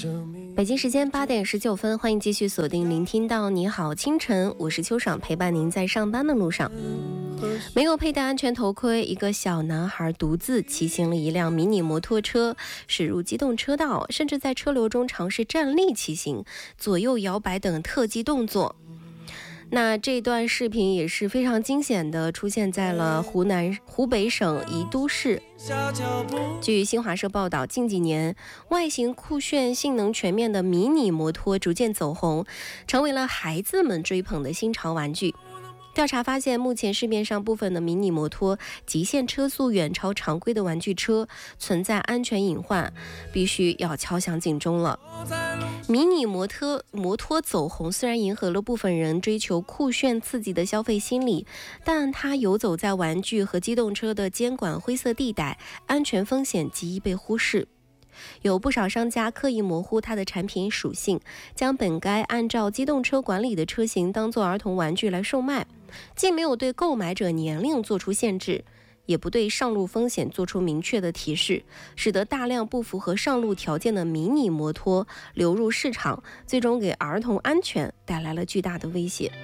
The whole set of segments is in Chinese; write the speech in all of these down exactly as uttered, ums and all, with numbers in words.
北京时间八点十九分，欢迎继续锁定聆听到你好清晨，我是秋爽，陪伴您在上班的路上。没有佩戴安全头盔，一个小男孩独自骑行了一辆迷你摩托车，驶入机动车道，甚至在车流中尝试站立骑行、左右摇摆等特技动作。那这段视频也是非常惊险的，出现在了湖南湖北省宜都市。据新华社报道，近几年外形酷炫、性能全面的迷你摩托逐渐走红，成为了孩子们追捧的新潮玩具。调查发现，目前市面上部分的迷你摩托极限车速远超常规的玩具车，存在安全隐患，必须要敲响警钟了。迷你摩托摩托走红，虽然迎合了部分人追求酷炫刺激的消费心理，但它游走在玩具和机动车的监管灰色地带，安全风险极易被忽视。有不少商家刻意模糊它的产品属性，将本该按照机动车管理的车型当作儿童玩具来售卖，既没有对购买者年龄做出限制，也不对上路风险做出明确的提示，使得大量不符合上路条件的迷你摩托流入市场，最终给儿童安全带来了巨大的威胁。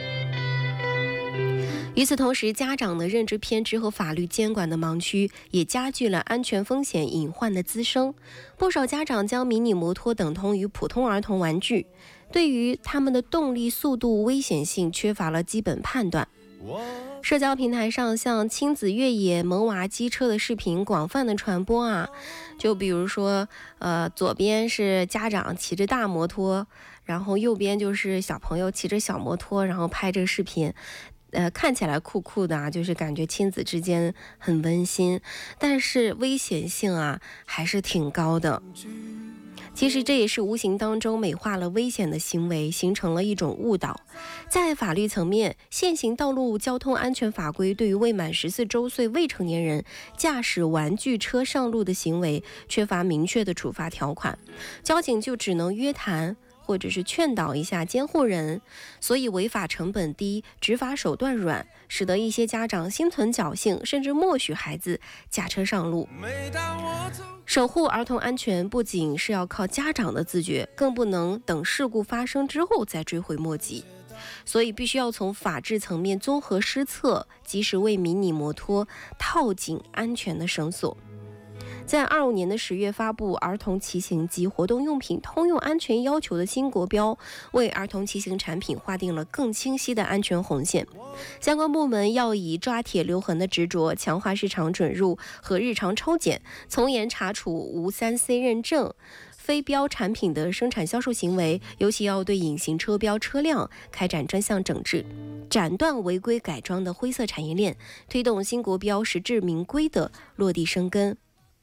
与此同时，家长的认知偏执和法律监管的盲区也加剧了安全风险隐患的滋生。不少家长将迷你摩托等同于普通儿童玩具，对于他们的动力、速度、危险性缺乏了基本判断。社交平台上像亲子越野、萌娃机车的视频广泛的传播啊，就比如说，呃，左边是家长骑着大摩托，然后右边就是小朋友骑着小摩托，然后拍这个视频。呃，看起来酷酷的啊，就是感觉亲子之间很温馨，但是危险性啊还是挺高的。其实这也是无形当中美化了危险的行为，形成了一种误导。在法律层面，现行道路交通安全法规对于未满十四周岁未成年人驾驶玩具车上路的行为缺乏明确的处罚条款，交警就只能约谈或者是劝导一下监护人，所以违法成本低，执法手段软，使得一些家长心存侥幸，甚至默许孩子驾车上路。守护儿童安全不仅是要靠家长的自觉，更不能等事故发生之后再追悔莫及，所以必须要从法治层面综合施策，及时为迷你摩托套紧安全的绳索。在二五年的十月发布儿童骑行及活动用品通用安全要求的新国标，为儿童骑行产品划定了更清晰的安全红线。相关部门要以抓铁留痕的执着，强化市场准入和日常抽检，从严查处无 三 C 认证非标产品的生产销售行为，尤其要对隐形车标车辆开展专项整治，斩断违规改装的灰色产业链，推动新国标实至名归的落地生根。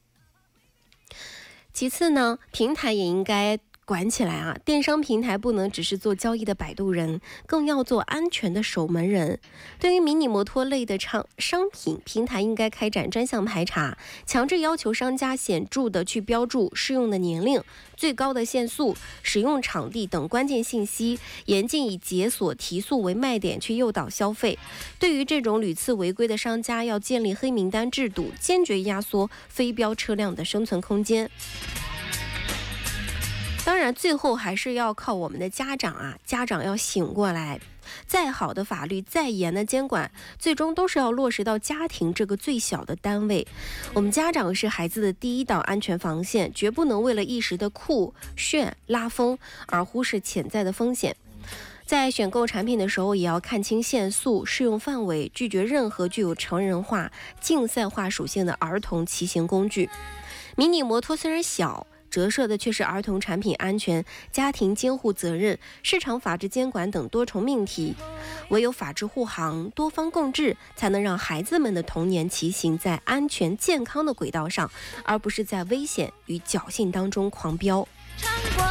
其次呢，平台也应该管起来啊！电商平台不能只是做交易的摆渡人，更要做安全的守门人。对于迷你摩托类的商商品，平台应该开展专项排查，强制要求商家显著的去标注适用的年龄、最高的限速、使用场地等关键信息，严禁以解锁提速为卖点去诱导消费。对于这种屡次违规的商家，要建立黑名单制度，坚决压缩非标车辆的生存空间。当然，最后还是要靠我们的家长啊，家长要醒过来。再好的法律，再严的监管，最终都是要落实到家庭这个最小的单位。我们家长是孩子的第一道安全防线，绝不能为了一时的酷炫拉风而忽视潜在的风险。在选购产品的时候，也要看清限速、适用范围，拒绝任何具有成人化、竞赛化属性的儿童骑行工具。迷你摩托虽然小，折射的却是儿童产品安全、家庭监护责任、市场法治监管等多重命题。唯有法治护航、多方共治，才能让孩子们的童年骑行在安全健康的轨道上，而不是在危险与侥幸当中狂飙。